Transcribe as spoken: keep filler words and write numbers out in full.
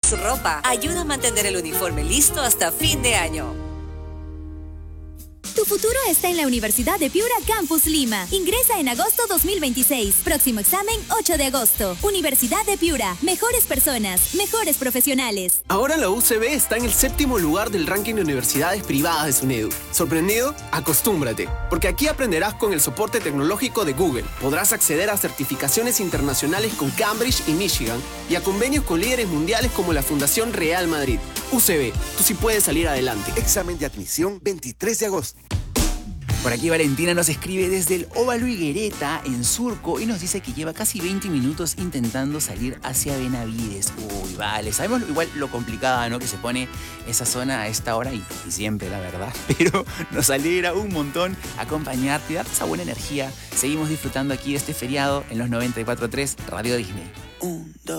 su ropa. Ayuda a mantener el uniforme listo hasta fin de año. Tu futuro está en la Universidad de Piura Campus Lima. Ingresa en agosto dos mil veintiséis. Próximo examen ocho de agosto. Universidad de Piura. Mejores personas, mejores profesionales. Ahora la U C B está en el séptimo lugar del ranking de universidades privadas de SUNEDU. ¿Sorprendido? Acostúmbrate, porque aquí aprenderás con el soporte tecnológico de Google. Podrás acceder a certificaciones internacionales con Cambridge y Michigan y a convenios con líderes mundiales como la Fundación Real Madrid. U C B, tú sí puedes salir adelante. Examen de admisión veintitrés de agosto. Por aquí Valentina nos escribe desde el Óvalo Higuereta, en Surco, y nos dice que lleva casi veinte minutos intentando salir hacia Benavides. Uy, vale, sabemos igual lo complicada, ¿no?, que se pone esa zona a esta hora y, y siempre, la verdad. Pero nos alegra un montón acompañarte y darte esa buena energía. Seguimos disfrutando aquí de este feriado en los noventa y cuatro punto tres Radio Disney. Un, dos.